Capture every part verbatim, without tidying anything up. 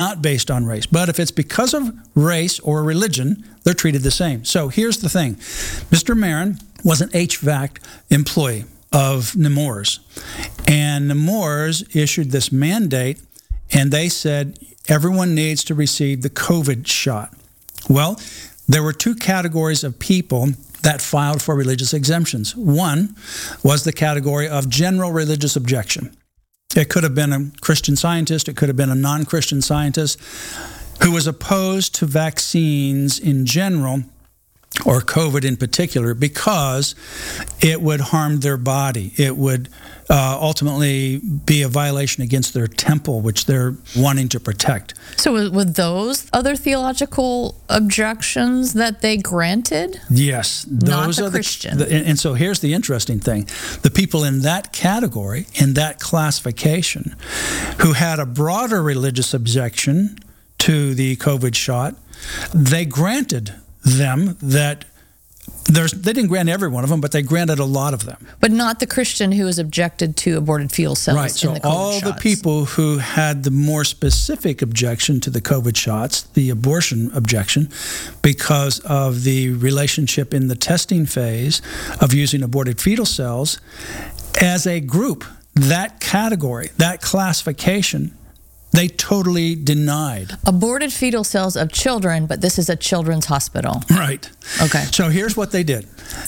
not based on race. But if it's because of race or religion, they're treated the same. So here's the thing. Mister Marin was an H V A C employee of Nemours. And Nemours issued this mandate, and they said everyone needs to receive the COVID shot. Well, there were two categories of people that filed for religious exemptions. One was the category of general religious objection. It could have been a Christian Scientist, it could have been a non-Christian scientist who was opposed to vaccines in general, or COVID in particular, because it would harm their body. It would uh, ultimately be a violation against their temple, which they're wanting to protect. So were those other theological objections that they granted? Yes. Those Not the are Christian. The, the, and, and so here's the interesting thing. The people in that category, in that classification, who had a broader religious objection to the COVID shot, they granted them that there's, they didn't grant every one of them, but they granted a lot of them. But not the Christian who was objected to aborted fetal cells right, so in the COVID all shots. the people who had the more specific objection to the COVID shots, the abortion objection, because of the relationship in the testing phase of using aborted fetal cells, as a group, that category, that classification, they totally denied. Aborted fetal cells of children, but this is a children's hospital. Right. Okay. So here's what they did.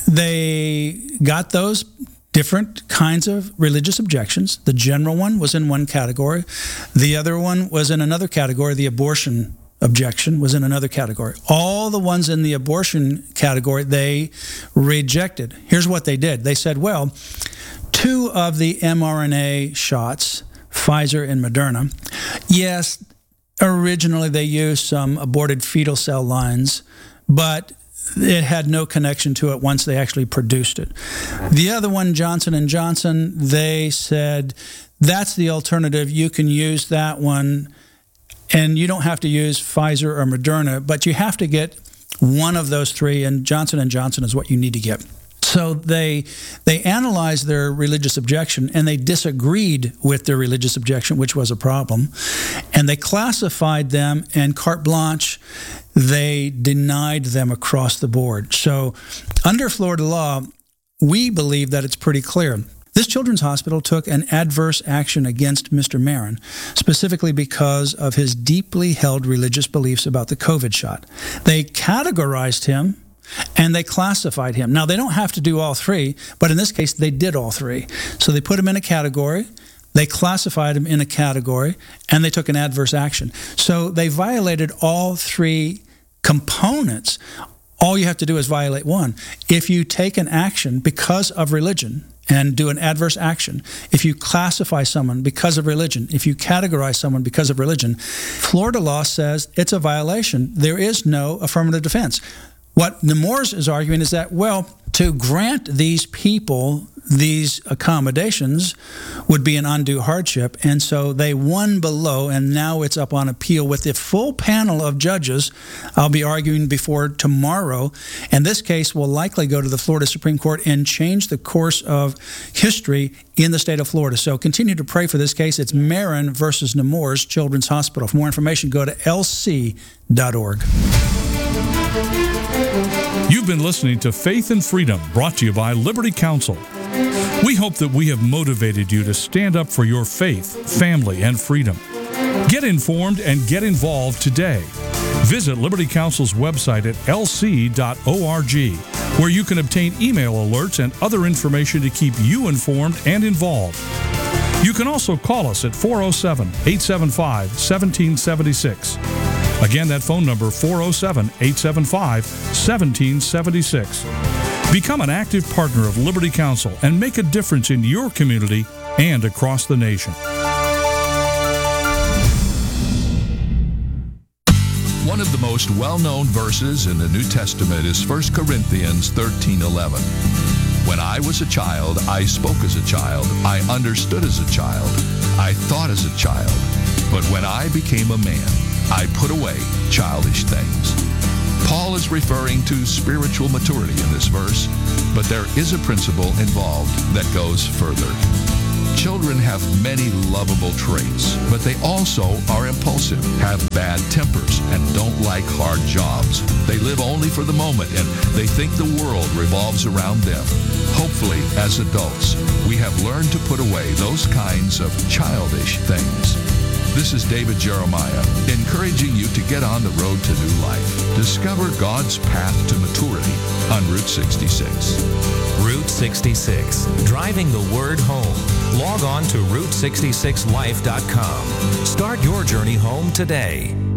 They got those different kinds of religious objections. The general one was in one category. The other one was in another category. The abortion objection was in another category. All the ones in the abortion category, they rejected. Here's what they did. They said, well, two of the mRNA shots, Pfizer and Moderna, yes, originally they used some aborted fetal cell lines, but it had no connection to it once they actually produced it. The other one, Johnson and Johnson, they said, that's the alternative. You can use that one, and you don't have to use Pfizer or Moderna, but you have to get one of those three, and Johnson and Johnson is what you need to get. So they they analyzed their religious objection, and they disagreed with their religious objection, which was a problem. And they classified them, and carte blanche, they denied them across the board. So under Florida law, we believe that it's pretty clear. This children's hospital took an adverse action against Mister Marin, specifically because of his deeply held religious beliefs about the COVID shot. They categorized him, and they classified him. Now, they don't have to do all three, but in this case, they did all three. So they put him in a category, they classified him in a category, and they took an adverse action. So they violated all three components. All you have to do is violate one. If you take an action because of religion and do an adverse action, if you classify someone because of religion, if you categorize someone because of religion, Florida law says it's a violation. There is no affirmative defense. What Nemours is arguing is that, well, to grant these people these accommodations would be an undue hardship, and so they won below, and now it's up on appeal with the full panel of judges. I'll be arguing before tomorrow, and this case will likely go to the Florida Supreme Court and change the course of history in the state of Florida. So continue to pray for this case. It's Marin versus Nemours Children's Hospital. For more information, go to L C dot org. You've been listening to Faith and Freedom, brought to you by Liberty Counsel. We hope that we have motivated you to stand up for your faith, family, and freedom. Get informed and get involved today. Visit Liberty Counsel's website at L C dot org, where you can obtain email alerts and other information to keep you informed and involved. You can also call us at four oh seven, eight seven five, one seven seven six. Again, that phone number, four oh seven, eight seven five, one seven seven six. Become an active partner of Liberty Counsel and make a difference in your community and across the nation. One of the most well-known verses in the New Testament is First Corinthians thirteen eleven. When I was a child, I spoke as a child, I understood as a child, I thought as a child. But when I became a man, I put away childish things. Paul is referring to spiritual maturity in this verse, but there is a principle involved that goes further. Children have many lovable traits, but they also are impulsive, have bad tempers, and don't like hard jobs. They live only for the moment, and they think the world revolves around them. Hopefully, as adults, we have learned to put away those kinds of childish things. This is David Jeremiah, encouraging you to get on the road to new life. Discover God's path to maturity on Route sixty-six. Route sixty-six, driving the word home. Log on to route sixty-six life dot com. Start your journey home today.